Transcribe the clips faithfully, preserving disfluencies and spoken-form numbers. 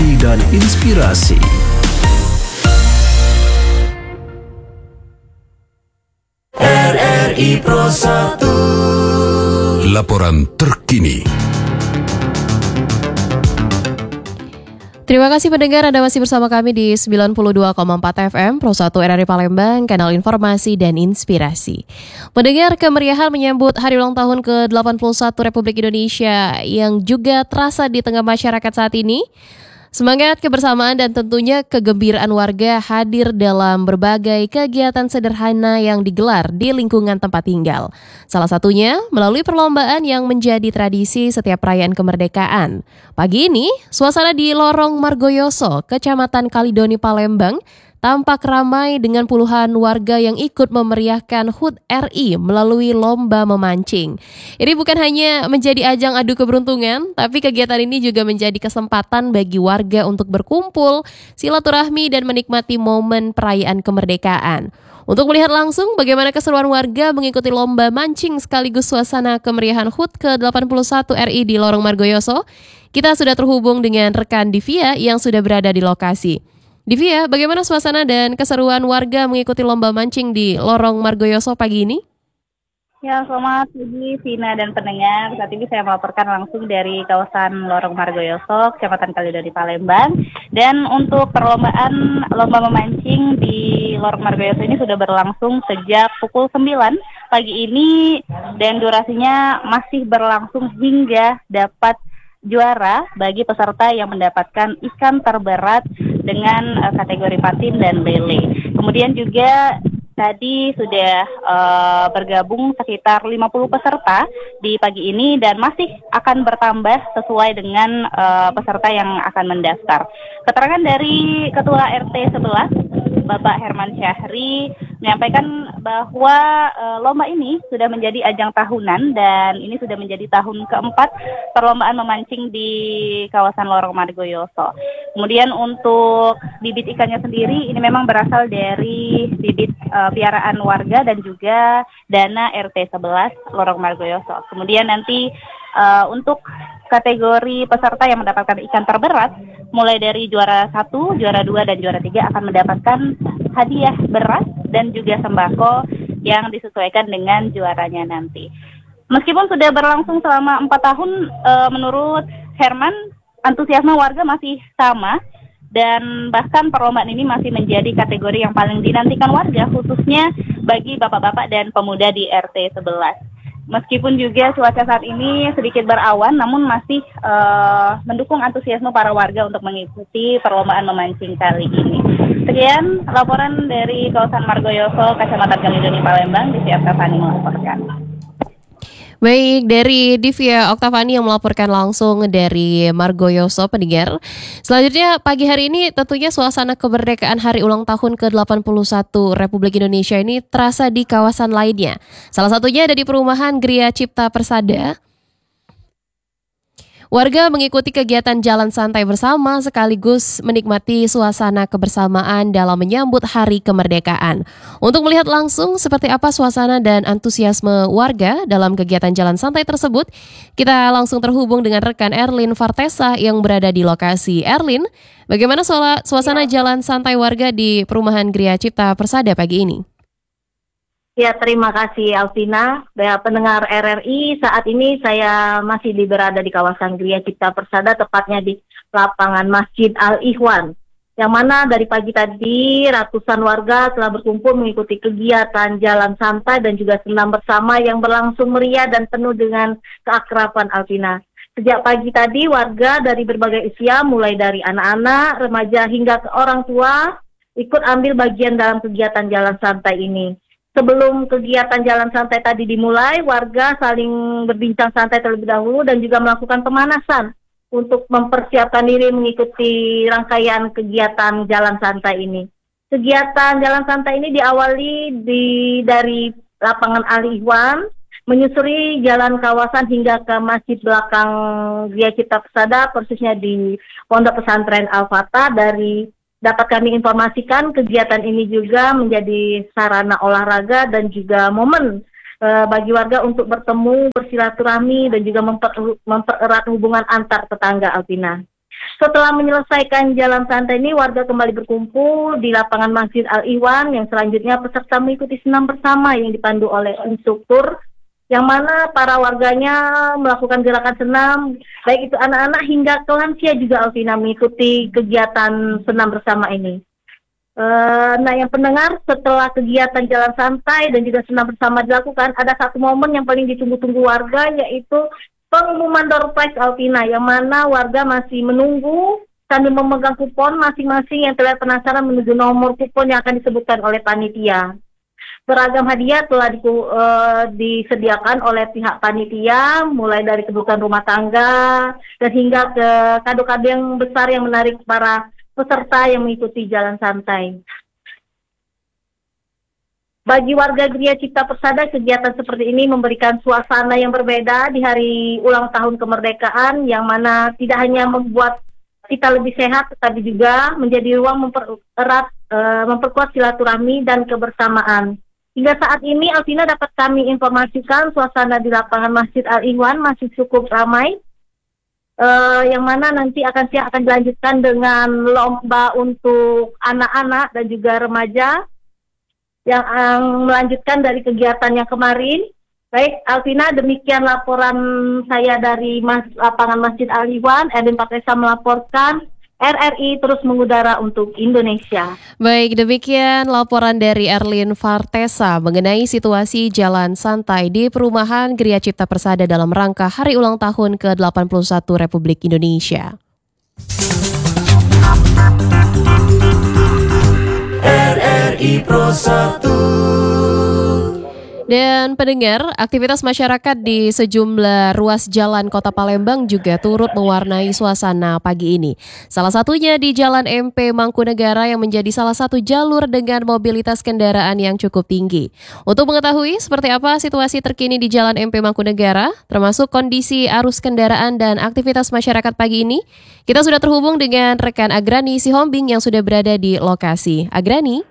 edukasi dan inspirasi. R R I Pro satu. Laporan terkini. Terima kasih pendengar, Anda masih bersama kami di sembilan puluh dua koma empat F M Pro satu R R I Palembang, kanal informasi dan inspirasi. Pendengar, kemeriahan menyambut hari ulang tahun ke delapan puluh satu Republik Indonesia yang juga terasa di tengah masyarakat saat ini. Semangat kebersamaan dan tentunya kegembiraan warga hadir dalam berbagai kegiatan sederhana yang digelar di lingkungan tempat tinggal. Salah satunya melalui perlombaan yang menjadi tradisi setiap perayaan kemerdekaan. Pagi ini, suasana di Lorong Margoyoso, Kecamatan Kalidoni, Palembang, tampak ramai dengan puluhan warga yang ikut memeriahkan H U T R I melalui lomba memancing. Ini bukan hanya menjadi ajang adu keberuntungan, tapi kegiatan ini juga menjadi kesempatan bagi warga untuk berkumpul, silaturahmi, dan menikmati momen perayaan kemerdekaan. Untuk melihat langsung bagaimana keseruan warga mengikuti lomba mancing sekaligus suasana kemeriahan H U T ke delapan puluh satu R I di Lorong Margoyoso, kita sudah terhubung dengan rekan Divya yang sudah berada di lokasi. Divya, bagaimana suasana dan keseruan warga mengikuti lomba mancing di Lorong Margoyoso pagi ini? Ya, selamat pagi Vina dan pendengar. Saat ini saya melaporkan langsung dari kawasan Lorong Margoyoso, Kecamatan Kalidoni, Palembang. Dan untuk perlombaan lomba memancing di Lorong Margoyoso ini sudah berlangsung sejak pukul sembilan pagi ini dan durasinya masih berlangsung hingga dapat juara bagi peserta yang mendapatkan ikan terberat dengan uh, kategori patin dan lele. Kemudian juga tadi sudah uh, bergabung sekitar lima puluh peserta di pagi ini dan masih akan bertambah sesuai dengan uh, peserta yang akan mendaftar. Keterangan dari Ketua R T sebelas, Bapak Herman Syahri, menyampaikan bahwa e, lomba ini sudah menjadi ajang tahunan dan ini sudah menjadi tahun keempat perlombaan memancing di kawasan Lorong Margoyoso. Kemudian untuk bibit ikannya sendiri ini memang berasal dari bibit e, piaraan warga dan juga dana R T sebelas Lorong Margoyoso. Kemudian nanti e, untuk kategori peserta yang mendapatkan ikan terberat mulai dari juara satu, juara dua, dan juara tiga akan mendapatkan hadiah beras dan juga sembako yang disesuaikan dengan juaranya nanti. Meskipun sudah berlangsung selama empat tahun, e, menurut Herman, antusiasme warga masih sama dan bahkan perlombaan ini masih menjadi kategori yang paling dinantikan warga, khususnya bagi bapak-bapak dan pemuda di R T sebelas. Meskipun juga cuaca saat ini sedikit berawan, namun masih uh, mendukung antusiasme para warga untuk mengikuti perlombaan memancing kali ini. Sekian laporan dari kawasan Margoyoso, Kecamatan Kalidoni, Palembang, Divya Oktavani melaporkan. Baik, dari Divya Oktavani yang melaporkan langsung dari Margoyoso, pendengar. Selanjutnya pagi hari ini tentunya suasana kemerdekaan hari ulang tahun ke delapan puluh satu Republik Indonesia ini terasa di kawasan lainnya. Salah satunya ada di perumahan Gria Cipta Persada. Warga mengikuti kegiatan jalan santai bersama sekaligus menikmati suasana kebersamaan dalam menyambut hari kemerdekaan. Untuk melihat langsung seperti apa suasana dan antusiasme warga dalam kegiatan jalan santai tersebut, kita langsung terhubung dengan rekan Erlin Fartesa yang berada di lokasi. Erlin, bagaimana suasana ya. jalan santai warga di perumahan Gria Cipta Persada pagi ini? Ya, terima kasih Alvina. Ya, pendengar R R I, saat ini saya masih di berada di kawasan Gria Cipta Persada, tepatnya di lapangan Masjid Al-Ikhwan. Yang mana dari pagi tadi ratusan warga telah berkumpul mengikuti kegiatan jalan santai dan juga senam bersama yang berlangsung meriah dan penuh dengan keakraban, Alvina. Sejak pagi tadi warga dari berbagai usia, mulai dari anak-anak, remaja hingga ke orang tua, ikut ambil bagian dalam kegiatan jalan santai ini. Sebelum kegiatan jalan santai tadi dimulai, warga saling berbincang santai terlebih dahulu dan juga melakukan pemanasan untuk mempersiapkan diri mengikuti rangkaian kegiatan jalan santai ini. Kegiatan jalan santai ini diawali di, dari lapangan Al-Ikhwan, menyusuri jalan kawasan hingga ke masjid belakang Gria Cipta Persada, persisnya di Pondok Pesantren Al-Fatah. Dari dapat kami informasikan, kegiatan ini juga menjadi sarana olahraga dan juga momen e, bagi warga untuk bertemu, bersilaturahmi, dan juga memper, mempererat hubungan antar tetangga, Alvina. Setelah menyelesaikan jalan santai ini, warga kembali berkumpul di lapangan Masjid Al-Ikhwan, yang selanjutnya peserta mengikuti senam bersama yang dipandu oleh instruktur, yang mana para warganya melakukan gerakan senam, baik itu anak-anak hingga ke lansia juga, Alvina, mengikuti kegiatan senam bersama ini. Uh, nah, yang pendengar, setelah kegiatan jalan santai dan juga senam bersama dilakukan, ada satu momen yang paling ditunggu-tunggu warga, yaitu pengumuman door prize, Alvina, yang mana warga masih menunggu sambil memegang kupon masing-masing yang terlihat penasaran menuju nomor kupon yang akan disebutkan oleh panitia. Beragam hadiah telah di, uh, disediakan oleh pihak panitia, mulai dari kebutuhan rumah tangga dan hingga ke kado-kado yang besar yang menarik para peserta yang mengikuti jalan santai. Bagi warga Gria Cipta Persada, kegiatan seperti ini memberikan suasana yang berbeda di hari ulang tahun kemerdekaan, yang mana tidak hanya membuat kita lebih sehat, tetapi juga menjadi ruang mempererat, e, memperkuat silaturahmi dan kebersamaan. Hingga saat ini, Alvina, dapat kami informasikan suasana di lapangan Masjid Al-Ikhwan masih cukup ramai, e, yang mana nanti akan siap akan dilanjutkan dengan lomba untuk anak-anak dan juga remaja, yang um, melanjutkan dari kegiatan yang kemarin. Baik, Alvina, demikian laporan saya dari Mas, lapangan Masjid Al-Ikhwan. Erlin Patresa melaporkan, R R I terus mengudara untuk Indonesia. Baik, demikian laporan dari Erlin Fartesa mengenai situasi jalan santai di perumahan Gria Cipta Persada dalam rangka Hari Ulang Tahun ke delapan puluh satu Republik Indonesia. R R I Pro satu. Dan pendengar, aktivitas masyarakat di sejumlah ruas jalan Kota Palembang juga turut mewarnai suasana pagi ini. Salah satunya di Jalan M P Mangkunegara yang menjadi salah satu jalur dengan mobilitas kendaraan yang cukup tinggi. Untuk mengetahui seperti apa situasi terkini di Jalan M P Mangkunegara, termasuk kondisi arus kendaraan dan aktivitas masyarakat pagi ini, kita sudah terhubung dengan rekan Agrani Sihombing yang sudah berada di lokasi. Agrani?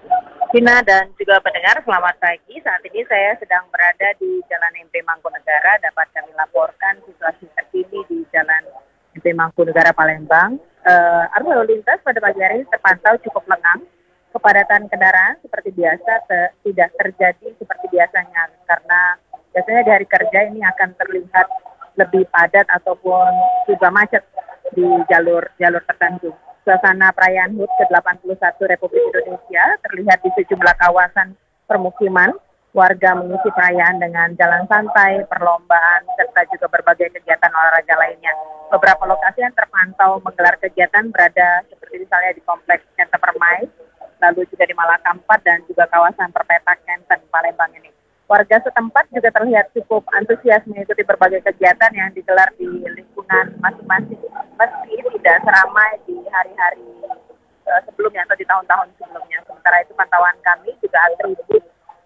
Vina dan juga pendengar, selamat pagi. Saat ini saya sedang berada di Jalan M P Mangkunegara. Dapat kami laporkan situasi terkini di Jalan M P Mangkunegara Palembang. Uh, arus lalu lintas pada pagi hari ini terpantau cukup lengang. Kepadatan kendaraan seperti biasa te- tidak terjadi seperti biasanya, karena biasanya di hari kerja ini akan terlihat lebih padat ataupun juga macet di jalur-jalur tertentu. Suasana perayaan H U T ke delapan puluh satu Republik Indonesia terlihat di sejumlah kawasan permukiman. Warga mengisi perayaan dengan jalan santai, perlombaan, serta juga berbagai kegiatan olahraga lainnya. Beberapa lokasi yang terpantau menggelar kegiatan berada seperti misalnya di Kompleks Center Permai, lalu juga di Malakampat dan juga kawasan Perpetak Kenten, Palembang ini. Warga setempat juga terlihat cukup antusias mengikuti berbagai kegiatan yang digelar di lingkungan masing-masing, meski tidak seramai di hari-hari uh, sebelumnya atau di tahun-tahun sebelumnya. Sementara itu pantauan kami juga atribut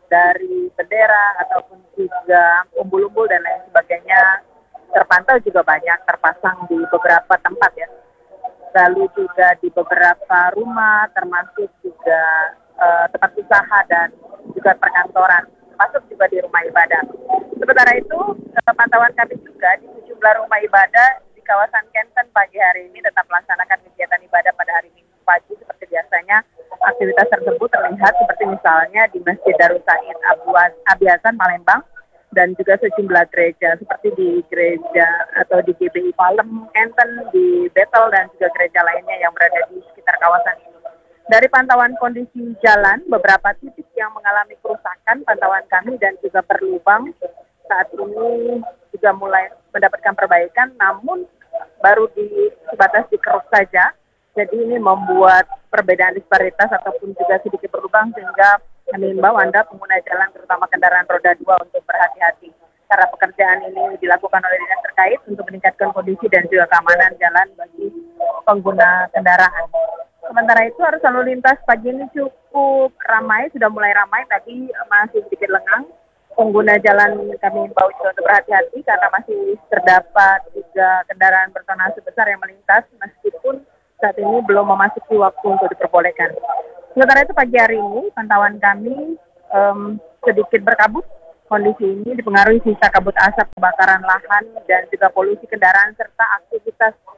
dari bendera ataupun juga umbul-umbul dan lain sebagainya terpantau juga banyak terpasang di beberapa tempat ya. Lalu juga di beberapa rumah, termasuk juga uh, tempat usaha dan juga perkantoran, masuk juga di rumah ibadah. Sementara itu, pantauan kami juga di sejumlah rumah ibadah di kawasan Kenten pagi hari ini tetap melaksanakan kegiatan ibadah pada hari Minggu pagi seperti biasanya. Aktivitas tersebut terlihat seperti misalnya di Masjid Darus Said Abi Hasan Palembang dan juga sejumlah gereja seperti di gereja atau di G B I Palem, Kenten, di Betel dan juga gereja lainnya yang berada di sekitar kawasan ini. Dari pantauan kondisi jalan, beberapa titik yang mengalami kerusakan pantauan kami dan juga berlubang saat ini juga mulai mendapatkan perbaikan, namun baru di sebatas dikeruk saja. Jadi ini membuat perbedaan disparitas ataupun juga sedikit berlubang, sehingga kami himbau Anda pengguna jalan terutama kendaraan roda dua untuk berhati-hati. Karena pekerjaan ini dilakukan oleh dinas terkait untuk meningkatkan kondisi dan juga keamanan jalan bagi pengguna kendaraan. Sementara itu arus lalu lintas pagi ini cukup ramai, sudah mulai ramai, tadi masih sedikit lengang. Pengguna jalan kami himbau juga untuk berhati-hati karena masih terdapat juga kendaraan bertonase besar yang melintas meskipun saat ini belum memasuki waktu untuk diperbolehkan. Sementara itu pagi hari ini pantauan kami um, sedikit berkabut. Kondisi ini dipengaruhi sisa kabut asap kebakaran lahan dan juga polusi kendaraan serta aktivitas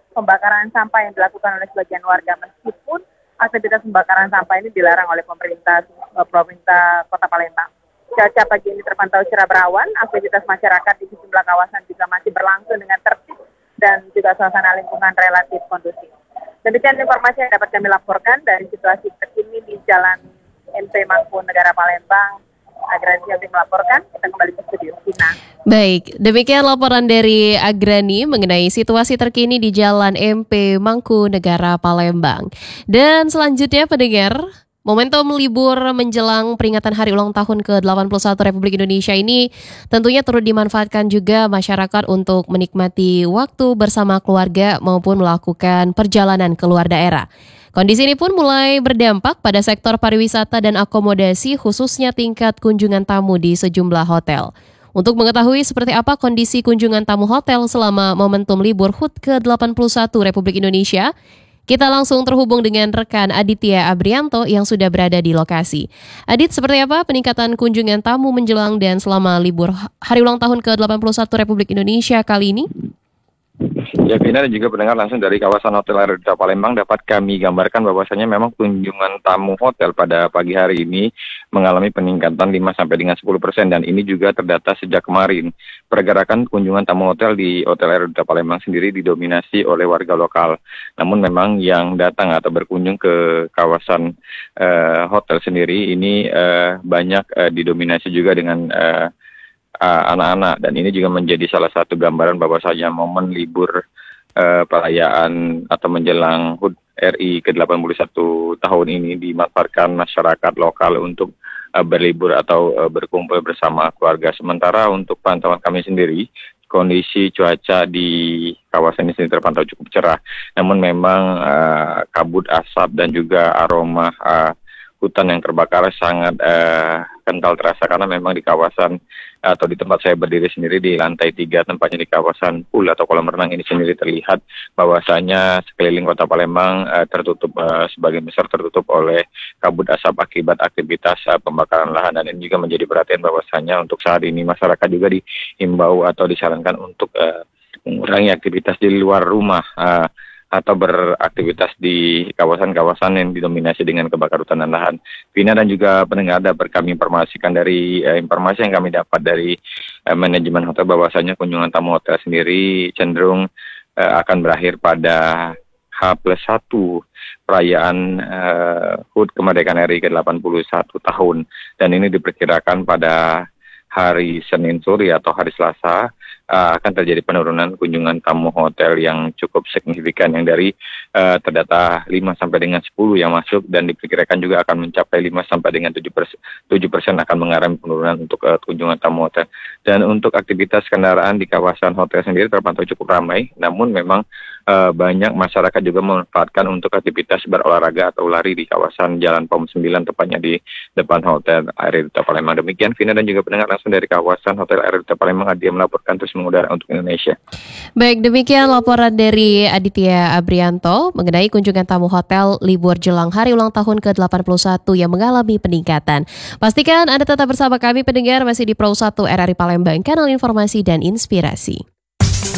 pembakaran sampah yang dilakukan oleh sebagian warga, meskipun aktivitas pembakaran sampah ini dilarang oleh pemerintah uh, Provinsi Kota Palembang. Cuaca pagi ini terpantau cerah berawan, aktivitas masyarakat di sejumlah kawasan juga masih berlangsung dengan tertib dan juga suasana lingkungan relatif kondusif. Demikian informasi yang dapat kami laporkan dari situasi terkini di Jalan M P Mangkunegara Palembang. Agrani yang melaporkan, kita kembali ke studio. Sina. Baik, demikian laporan dari Agrani mengenai situasi terkini di Jalan M P Mangkunegara Palembang. Dan selanjutnya pendengar, momentum libur menjelang peringatan hari ulang tahun ke delapan puluh satu Republik Indonesia ini tentunya turut dimanfaatkan juga masyarakat untuk menikmati waktu bersama keluarga maupun melakukan perjalanan ke luar daerah. Kondisi ini pun mulai berdampak pada sektor pariwisata dan akomodasi, khususnya tingkat kunjungan tamu di sejumlah hotel. Untuk mengetahui seperti apa kondisi kunjungan tamu hotel selama momentum libur H U T ke delapan puluh satu Republik Indonesia, kita langsung terhubung dengan rekan Aditya Abrianto yang sudah berada di lokasi. Adit, seperti apa peningkatan kunjungan tamu menjelang dan selama libur hari ulang tahun ke delapan puluh satu Republik Indonesia kali ini? Ya, Vina dan juga pendengar langsung dari kawasan Hotel Aerodrome Palembang dapat kami gambarkan bahwasanya memang kunjungan tamu hotel pada pagi hari ini mengalami peningkatan lima sampai dengan sepuluh persen dan ini juga terdata sejak kemarin. Pergerakan kunjungan tamu hotel di Hotel Aerodrome Palembang sendiri didominasi oleh warga lokal. Namun memang yang datang atau berkunjung ke kawasan uh, hotel sendiri ini uh, banyak uh, didominasi juga dengan uh, uh, anak-anak dan ini juga menjadi salah satu gambaran bahwasanya momen libur Uh, perayaan atau menjelang H U T R I ke delapan puluh satu tahun ini dimanfaatkan masyarakat lokal untuk uh, berlibur atau uh, berkumpul bersama keluarga. Sementara untuk pantauan kami sendiri, kondisi cuaca di kawasan ini sendiri terpantau cukup cerah. Namun memang uh, kabut asap dan juga aroma uh, hutan yang terbakar sangat uh, kental terasa karena memang di kawasan atau di tempat saya berdiri sendiri di lantai tiga tempatnya di kawasan pool atau kolam renang ini sendiri terlihat bahwasanya sekeliling kota Palembang uh, tertutup uh, sebagian besar tertutup oleh kabut asap akibat aktivitas uh, pembakaran lahan dan ini juga menjadi perhatian bahwasanya untuk saat ini masyarakat juga dihimbau atau disarankan untuk uh, mengurangi aktivitas di luar rumah uh, atau beraktivitas di kawasan-kawasan yang didominasi dengan kebakaran hutan dan lahan. Vina dan juga pendengar dapat kami informasikan dari eh, informasi yang kami dapat dari eh, manajemen hotel bahwasanya kunjungan tamu hotel sendiri cenderung eh, akan berakhir pada H plus satu perayaan eh, H U T Kemerdekaan R I ke delapan puluh satu tahun dan ini diperkirakan pada hari Senin sore atau hari Selasa uh, akan terjadi penurunan kunjungan tamu hotel yang cukup signifikan yang dari uh, terdata lima sampai dengan sepuluh yang masuk dan diperkirakan juga akan mencapai lima sampai dengan tujuh persen akan mengalami penurunan untuk uh, kunjungan tamu hotel. Dan untuk aktivitas kendaraan di kawasan hotel sendiri terpantau cukup ramai, namun memang uh, banyak masyarakat juga memanfaatkan untuk aktivitas berolahraga atau lari di kawasan Jalan P O M sembilan tepatnya di depan Hotel Aerodrome Palembang. Demikian Vina dan juga pendengar langsung dari kawasan Hotel Aerodrome Palembang, Aditya melaporkan terus mengudara untuk Indonesia. Baik, demikian laporan dari Aditya Abrianto mengenai kunjungan tamu hotel libur jelang hari ulang tahun ke delapan puluh satu yang mengalami peningkatan. Pastikan Anda tetap bersama kami pendengar masih di Pro satu R R I Palembang, kanal informasi dan inspirasi.